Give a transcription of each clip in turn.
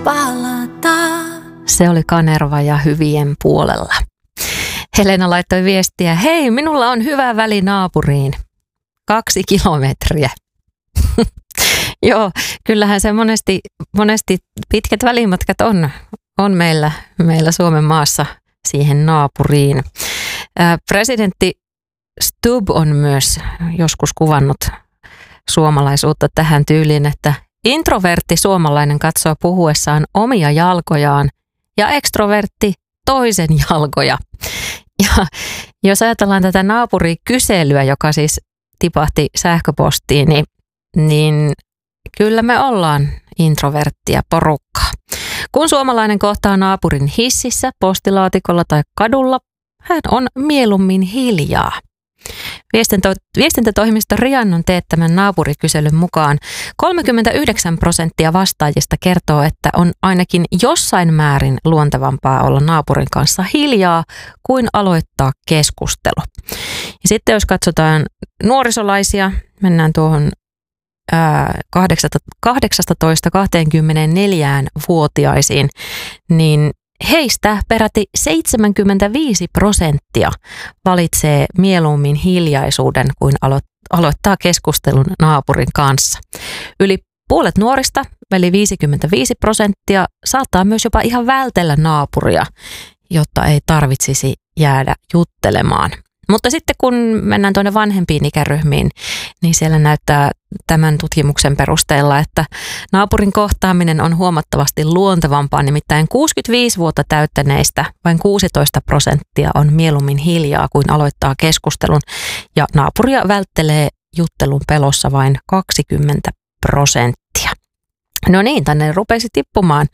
palata. Se oli Kanerva ja Hyvien puolella. Helena laittoi viestiä, hei, minulla on hyvä väli naapuriin. 2 kilometriä. Joo, kyllähän se monesti pitkät välimatkat on meillä Suomen maassa siihen naapuriin. Presidentti Stubb on myös joskus kuvannut suomalaisuutta tähän tyyliin, että introvertti suomalainen katsoo puhuessaan omia jalkojaan ja ekstrovertti toisen jalkoja. Ja jos ajatellaan tätä naapurikyselyä, joka siis tipahti sähköpostiin, niin kyllä me ollaan introverttia porukkaa. Kun suomalainen kohtaa naapurin hississä, postilaatikolla tai kadulla, hän on mieluummin hiljaa. Viestintätoimisto Riannon teettämän naapurikyselyn mukaan 39% vastaajista kertoo, että on ainakin jossain määrin luontevampaa olla naapurin kanssa hiljaa kuin aloittaa keskustelu. Ja sitten jos katsotaan nuorisolaisia, mennään tuohon 18-24-vuotiaisiin, niin heistä peräti 75% valitsee mieluummin hiljaisuuden kuin aloittaa keskustelun naapurin kanssa. Yli puolet nuorista, eli 55%, saattaa myös jopa ihan vältellä naapuria, jotta ei tarvitsisi jäädä juttelemaan. Mutta sitten kun mennään tuonne vanhempiin ikäryhmiin, niin siellä näyttää tämän tutkimuksen perusteella, että naapurin kohtaaminen on huomattavasti luontevampaa. Nimittäin 65 vuotta täyttäneistä vain 16% on mieluummin hiljaa kuin aloittaa keskustelun. Ja naapuria välttelee juttelun pelossa vain 20%. No niin, tänne rupesi tippumaan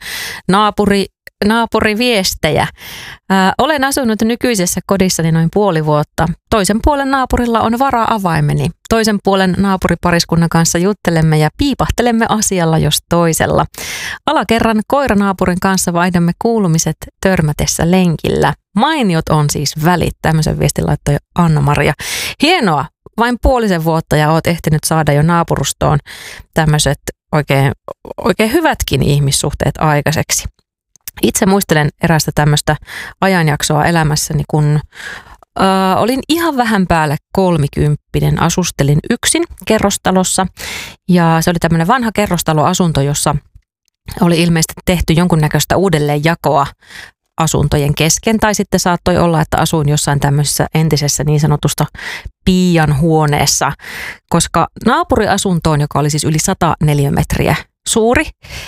naapuriviestejä. Olen asunut nykyisessä kodissani noin puoli vuotta. Toisen puolen naapurilla on vara-avaimeni. Toisen puolen naapuripariskunnan kanssa juttelemme ja piipahtelemme asialla jos toisella. Alakerran koiranaapurin kanssa vaihdamme kuulumiset törmätessä lenkillä. Mainiot on siis välit. Tämmöisen viestin laittoi Anna-Maria. Hienoa, vain puolisen vuotta ja oot ehtinyt saada jo naapurustoon tämmöiset oikein hyvätkin ihmissuhteet aikaiseksi. Itse muistelen erästä tämmöistä ajanjaksoa elämässäni, kun olin ihan vähän päälle 30, asustelin yksin kerrostalossa ja se oli tämmöinen vanha kerrostaloasunto, jossa oli ilmeisesti tehty jonkunnäköistä uudelleenjakoa asuntojen kesken tai sitten saattoi olla, että asuin jossain tämmöisessä entisessä niin sanotusta piian huoneessa, koska naapuriasuntoon, joka oli siis yli 100 neliömetriä suuri,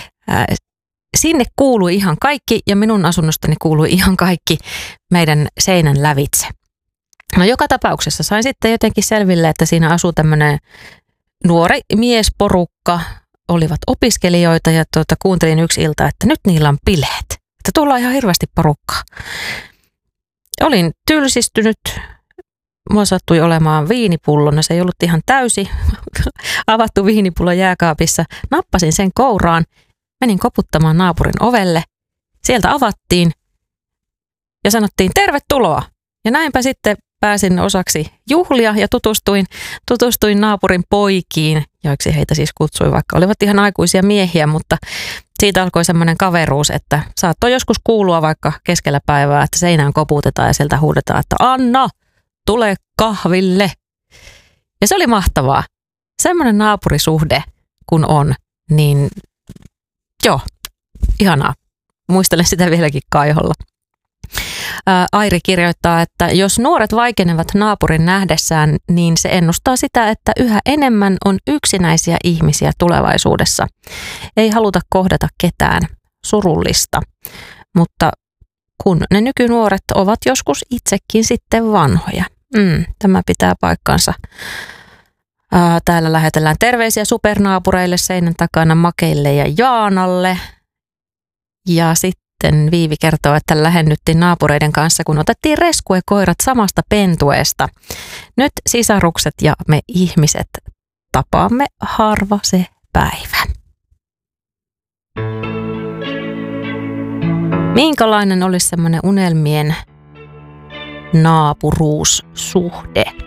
sinne kuului ihan kaikki ja minun asunnostani kuului ihan kaikki meidän seinän lävitse. No joka tapauksessa sain sitten jotenkin selville, että siinä asuu tämmöinen nuori miesporukka, olivat opiskelijoita ja kuuntelin yksi ilta, että nyt niillä on bileet, että tullaan ihan hirveästi porukkaa. Olin tylsistynyt, mua sattui olemaan viinipullo, no se ei ollut ihan täysi, avattu viinipullo jääkaapissa, nappasin sen kouraan. Menin koputtamaan naapurin ovelle. Sieltä avattiin ja sanottiin tervetuloa. Ja näinpä sitten pääsin osaksi juhlia ja tutustuin naapurin poikiin, joiksi heitä siis kutsui, vaikka olivat ihan aikuisia miehiä, mutta siitä alkoi semmoinen kaveruus, että saattoi joskus kuulua vaikka keskellä päivää, että seinään koputetaan ja sieltä huudetaan, että Anna, tule kahville. Ja se oli mahtavaa. Semmoinen naapurisuhde kun on, niin joo, ihanaa. Muistelen sitä vieläkin kaiholla. Airi kirjoittaa, että jos nuoret vaikenevat naapurin nähdessään, niin se ennustaa sitä, että yhä enemmän on yksinäisiä ihmisiä tulevaisuudessa. Ei haluta kohdata ketään. Surullista. Mutta kun ne nykynuoret ovat joskus itsekin sitten vanhoja. Tämä pitää paikkansa. Täällä lähetellään terveisiä supernaapureille seinän takana Makeille ja Jaanalle. Ja sitten Viivi kertoo, että lähennyttiin naapureiden kanssa, kun otettiin reskuekoirat samasta pentueesta. Nyt sisarukset ja me ihmiset tapaamme harva se päivä. Minkälainen olisi semmoinen unelmien naapuruussuhde?